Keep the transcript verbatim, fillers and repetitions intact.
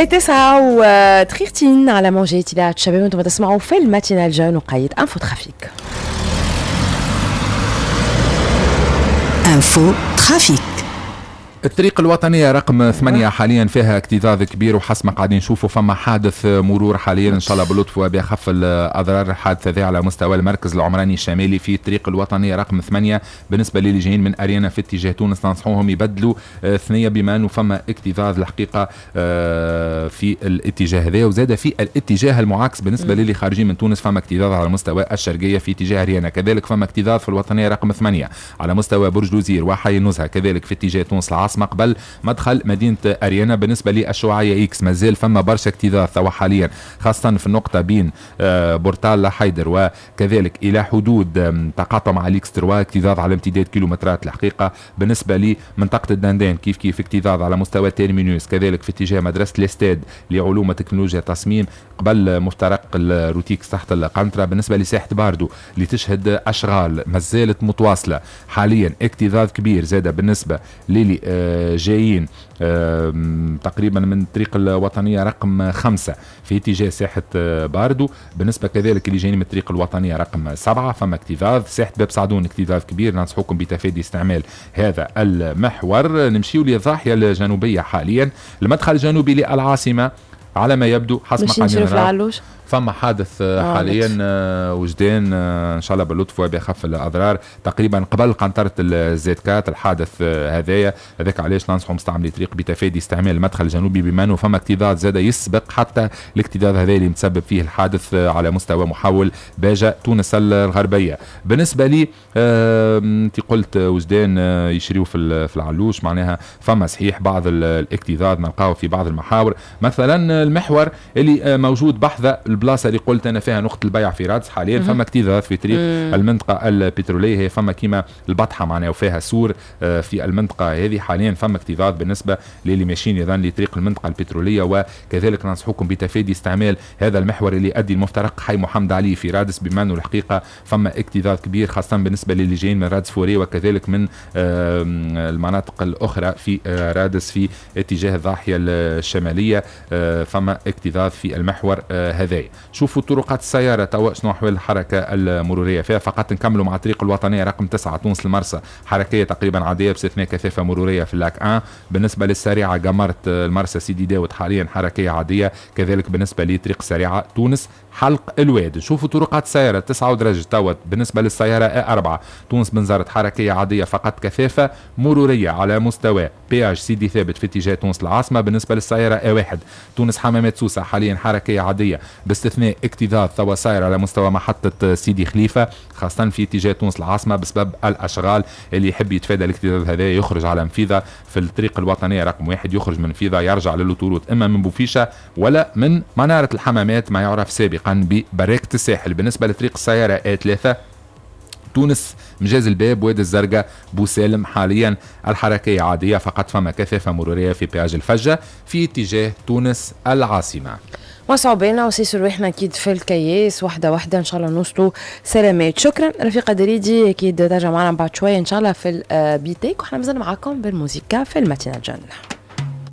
تسعة ودقيقتين على موجات إذاعة الشباب وانتم تسمعوا في الماتينال جون وقيد انفو ترافيك. انفو ترافيك. الطريق الوطنية رقم ثمانية حاليا فيها اكتظاظ كبير، وحسب ما قاعدين نشوفوا فما حادث مرور حاليا ان شاء الله بلطف وبأخف الاضرار. الحادثة ذي على مستوى المركز العمراني الشمالي في الطريق الوطنية رقم ثمانية. بالنسبة للي جايين من اريانا في اتجاه تونس ننصحوهم يبدلوا ثنية بما انه فما اكتظاظ الحقيقة في الاتجاه هذا، وزاد في الاتجاه المعاكس بالنسبة للي خارجين من تونس فما اكتظاظ على مستوى الشرقية في اتجاه اريانا. كذلك فما اكتظاظ في الوطنية رقم ثمانية على مستوى برج لوزير وحي النزهة، كذلك في اتجاه تونس العاصمة قبل مدخل مدينة أريانا. بالنسبة للشعاعية إكس مازال فما برشا اكتظاظ توا حاليا، خاصة في النقطة بين بورتال حيدر وكذلك إلى حدود تقاطع مع الإكس تروا اكتظاظ على امتداد كيلومترات الحقيقة. بالنسبة لمنطقة الدندان كيف كيف اكتظاظ على مستوى تيرمينوس، كذلك في اتجاه مدرسة الاستاد لعلوم وتكنولوجيا تصميم قبل مفترق الروتيكس تحت القنطرة. بالنسبة لساحة باردو اللي تشهد أشغال ما زالت متواصلة حاليا، اكتظاظ كبير زادة بالنسبة للي جايين تقريبا من الطريق الوطنية رقم خمسة في اتجاه ساحة باردو. بالنسبة كذلك اللي جايين من الطريق الوطنية رقم سبعة فما اكتظاظ. ساحة باب سعدون اكتظاظ كبير، ننصحكم بتفادي استعمال هذا المحور. نمشيو للضاحية الجنوبية حاليا، المدخل الجنوبي للعاصمة على ما يبدو حسب ما قاعدين نرى فما حادث حاليا وجدان ان شاء الله باللطف وبأخف الاضرار تقريبا قبل قنطره الزيت كات. الحادث هذايا هذاك علاش ننصحوا مستعملي الطريق بتفادي استعمال المدخل الجنوبي بما انه فما اكتظاظ زاد يسبق حتى الاكتظاظ هذا اللي متسبب فيه الحادث على مستوى محول باجة تونس الغربيه. بالنسبه لي انت قلت وجدان يشريوا في في العلوش، معناها فما صحيح بعض الاكتظاظ نلقاو في بعض المحاور، مثلا المحور اللي موجود بحذا البلاصه اللي قلت انا فيها نقطه البيع في رادس حاليا فما اكتظاظ في طريق مم. المنطقه البتروليه، هي فما كيما البطحه معناها وفيها سور في المنطقه هذه حاليا فما اكتظاظ بالنسبه للي ماشيين اذا لطريق المنطقه البتروليه. وكذلك ننصحكم بتفادي استعمال هذا المحور اللي يؤدي المفترق حي محمد علي في رادس بما انه الحقيقه فما اكتظاظ كبير خاصه بالنسبه للي جايين من رادس فوري وكذلك من المناطق الاخرى في رادس في اتجاه الضاحيه الشماليه فما اكتظاظ في المحور هذا. شوفوا طرقات السيارة توا شنو أحوال الحركة المرورية فيها. فقط نكملوا مع الطريق الوطنية رقم تسعة تونس المرسى حركية تقريبا عادية باستثناء كثافة مرورية في اللاك واحد. بالنسبة للسريعة قمرت المرسى سيدي داود حاليا حركية عادية، كذلك بالنسبة لطريق سريعة تونس حلق الواد. شوفوا طرقات السيارة تسعة ودرجة توا بالنسبة للسيارة أربعة تونس بنزرت حركية عادية فقط كثافة مرورية على مستوى بياج سيدي ثابت في اتجاه تونس العاصمة. بالنسبة للسيارة واحد تونس حمامات سوسة حاليا حركية عادية باستثناء اكتظاظ توا صاير على مستوى محطة سيدي خليفة خاصة في اتجاه تونس العاصمة بسبب الأشغال. اللي يحب يتفادى الاكتظاظ هذا يخرج على مفيدة في الطريق الوطنية رقم واحد، يخرج من مفيدة يرجع للوتوروت إما من بوفيشة ولا من منارة الحمامات ما يعرف سابقا ببركة الساحل. بالنسبة لطريق السيارة آ ثلاثة تونس مجاز الباب وادي الزرقاء بوسالم حاليا الحركية عادية فقط فما كثافة مرورية في بياج الفجة في اتجاه تونس العاصمة. وصعبنا وسيسوا روحنا اكيد في الكياس واحده واحده ان شاء الله نوصلوا سلامات. شكرا رفيقه دريدي، اكيد ترجع معنا بعد شويه ان شاء الله في البيتيك، واحنا مازلنا معاكم بالموسيقى في الماتينال جن.